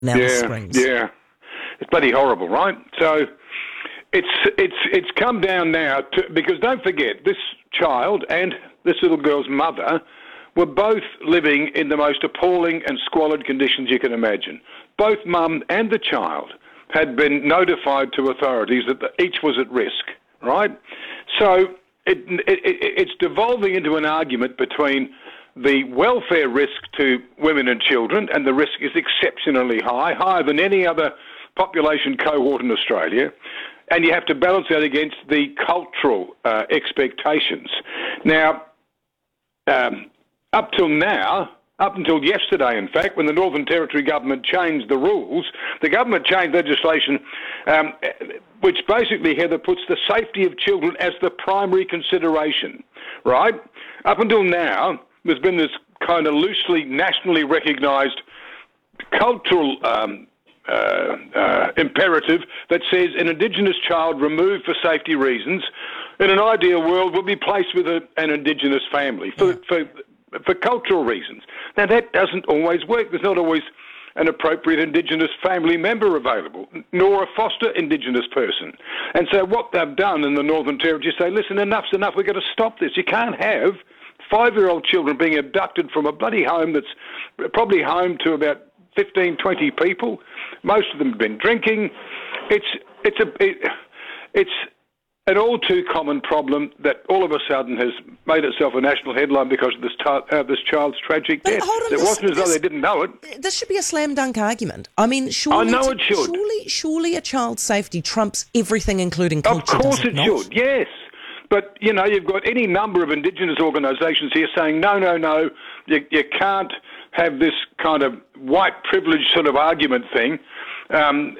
Alice Springs. Yeah. It's bloody horrible, right? So it's come down now because don't forget, this child and this little girl's mother were both living in the most appalling and squalid conditions you can imagine. Both mum and the child had been notified to authorities that each was at risk, right? So it's devolving into an argument between the welfare risk to women and children, and the risk is exceptionally high, higher than any other population cohort in Australia, and you have to balance that against the cultural expectations. Now, up until yesterday, in fact, when the Northern Territory government changed the rules, the government changed legislation which basically, Heather, puts the safety of children as the primary consideration, right? Up until now, there's been this kind of loosely nationally recognised cultural imperative that says an Indigenous child removed for safety reasons in an ideal world would be placed with an Indigenous family for cultural reasons. Now, that doesn't always work. There's not always an appropriate Indigenous family member available, nor a foster Indigenous person. And so what they've done in the Northern Territory is say, listen, enough's enough, we've got to stop this. You can't have 5-year-old children being abducted from a bloody home that's probably home to about 15, 20 people. Most of them have been drinking. It's an all too common problem that all of a sudden has made itself a national headline because of this child's tragic death. It wasn't as though they didn't know it. This should be a slam dunk argument. I mean, surely, I know it should. Surely a child's safety trumps everything, including culture. Of course it should, yes. But, you know, you've got any number of Indigenous organisations here saying, no, you can't have this kind of white privilege sort of argument thing. And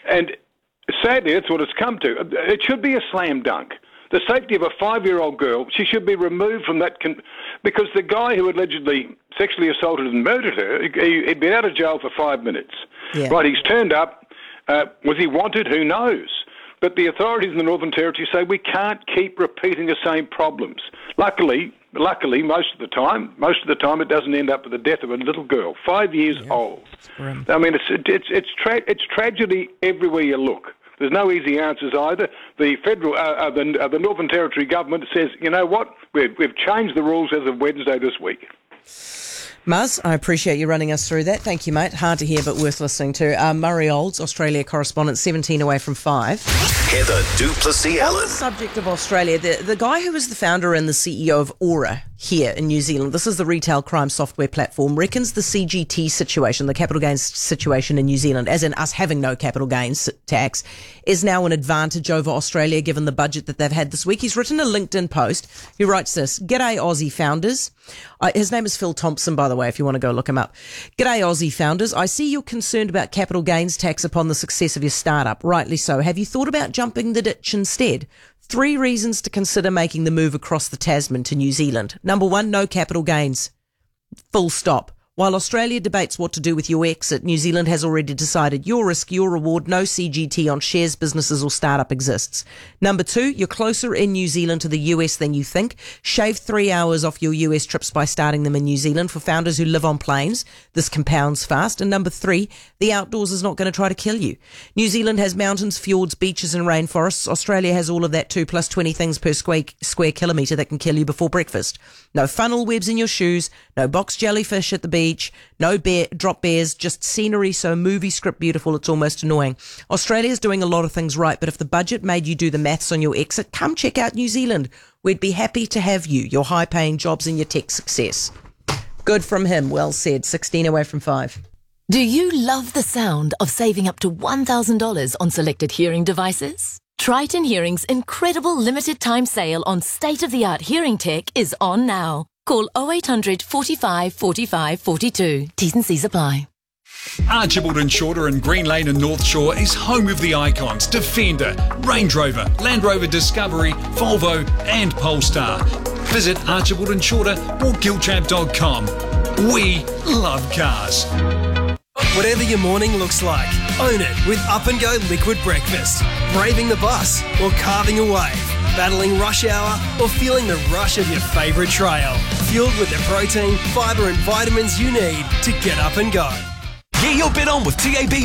sadly, that's what it's come to. It should be a slam dunk. The safety of a 5-year-old girl, she should be removed from that because the guy who allegedly sexually assaulted and murdered her, he'd been out of jail for 5 minutes. Yeah. Right, he's turned up. Was he wanted? Who knows? But the authorities in the Northern Territory say we can't keep repeating the same problems. Luckily, most of the time, it doesn't end up with the death of a little girl, 5 years old. I mean, it's tragedy everywhere you look. There's no easy answers either. The federal, the Northern Territory government says, you know what, we've changed the rules as of Wednesday this week. Muzz, I appreciate you running us through that. Thank you, mate. Hard to hear, but worth listening to. Murray Olds, Australia correspondent, 17 away from 5. Heather du Plessis-Allen. On the subject of Australia, the guy who was the founder and the CEO of Aura here in New Zealand, this is the retail crime software platform, reckons the CGT situation, the capital gains situation in New Zealand, as in us having no capital gains tax, is now an advantage over Australia given the budget that they've had this week. He's written a LinkedIn post. He writes this: G'day Aussie founders. His name is Phil Thompson, by the way, if you want to go look him up. G'day Aussie founders. I see you're concerned about capital gains tax upon the success of your startup. Rightly so. Have you thought about jumping the ditch instead? 3 reasons to consider making the move across the Tasman to New Zealand. Number 1, no capital gains. Full stop. While Australia debates what to do with your exit, New Zealand has already decided your risk, your reward, no CGT on shares, businesses or startup exists. Number 2, you're closer in New Zealand to the US than you think. Shave 3 hours off your US trips by starting them in New Zealand for founders who live on planes. This compounds fast. And number 3, the outdoors is not going to try to kill you. New Zealand has mountains, fjords, beaches and rainforests. Australia has all of that too, plus 20 things per square kilometre that can kill you before breakfast. No funnel webs in your shoes, no box jellyfish at the beach, no drop bears, just scenery so movie script beautiful it's almost annoying. Australia's doing a lot of things right, but if the budget made you do the maths on your exit, come check out New Zealand. We'd be happy to have you, your high-paying jobs and your tech success. Good from him, well said. 16 away from 5. Do you love the sound of saving up to $1,000 on selected hearing devices? Triton Hearing's incredible limited time sale on state-of-the-art hearing tech is on now. Call 0800 45 45 42. T's and C's apply. Archibald and Shorter in Green Lane and North Shore is home of the icons Defender, Range Rover, Land Rover Discovery, Volvo and Polestar. Visit Archibald and Shorter or giltrap.com. We love cars. Whatever your morning looks like, own it with Up and Go Liquid Breakfast. Braving the bus or carving a wave, battling rush hour or feeling the rush of your favourite trail. Fueled with the protein, fibre and vitamins you need to get up and go. Get your bid on with TAB